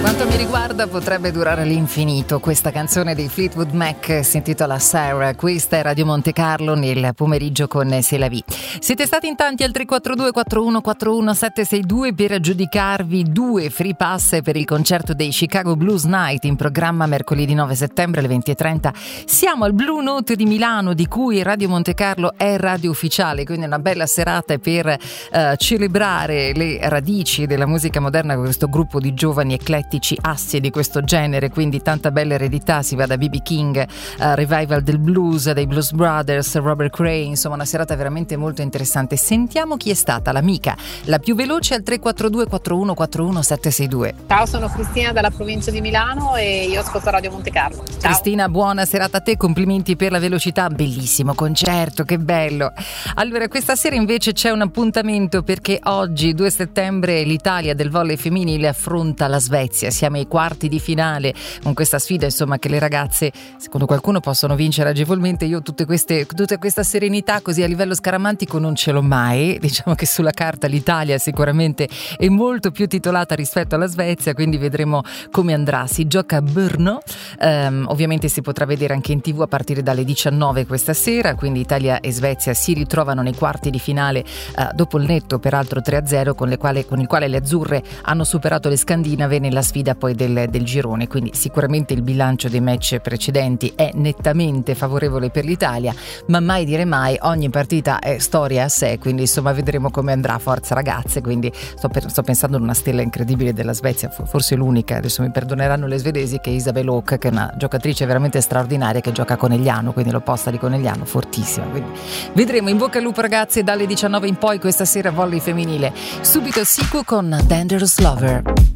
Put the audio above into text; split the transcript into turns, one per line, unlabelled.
quanto mi riguarda potrebbe durare all'infinito. Questa canzone dei Fleetwood Mac si intitola Sarah. Questa è Radio Monte Carlo nel pomeriggio con C'est la vie. Siete stati in tanti al 342 4141 762 per aggiudicarvi 2 free pass per il concerto dei Chicago Blues Night in programma mercoledì 9 settembre alle 20:30. Siamo al Blue Note di Milano, di cui Radio Monte Carlo è radio ufficiale, quindi una bella serata per celebrare le radici della musica moderna con questo gruppo di giovani eclettici assi di questo genere, quindi tanta bella eredità. Si va da B.B. King, revival del blues, dei Blues Brothers, Robert Cray, insomma una serata veramente molto interessante. Sentiamo chi è stata l'amica la più veloce al 342 4141 762.
Ciao, sono Cristina dalla provincia di Milano e io ascolto Radio Monte Carlo. Ciao.
Cristina, buona serata a te, complimenti per la velocità, bellissimo concerto, che bello. Allora, questa sera invece c'è un appuntamento, perché oggi 2 settembre l'Italia del volley femminile affronta la Svezia. Siamo ai quarti di finale con questa sfida, insomma, che le ragazze, secondo qualcuno, possono vincere agevolmente. Io tutta questa serenità così a livello scaramantico non ce l'ho mai. Diciamo che sulla carta l'Italia sicuramente è molto più titolata rispetto alla Svezia, quindi vedremo come andrà. Si gioca a Brno, ovviamente si potrà vedere anche in TV a partire dalle 19 questa sera, quindi Italia e Svezia si ritrovano nei quarti di finale dopo il netto peraltro 3-0 con il quale le azzurre hanno superato le scandinave nella sfida poi del girone, quindi sicuramente il bilancio dei match precedenti è nettamente favorevole per l'Italia, ma mai dire mai, ogni partita è storia a sé, quindi insomma vedremo come andrà. Forza ragazze, quindi sto pensando ad una stella incredibile della Svezia, forse l'unica, adesso mi perdoneranno le svedesi, che è Isabel Haak, che è una giocatrice veramente straordinaria, che gioca a Conegliano, quindi l'opposta di Conegliano, fortissima, quindi vedremo. In bocca al lupo ragazze, dalle 19 in poi questa sera volley femminile. Subito Siku con Dangerous Lover.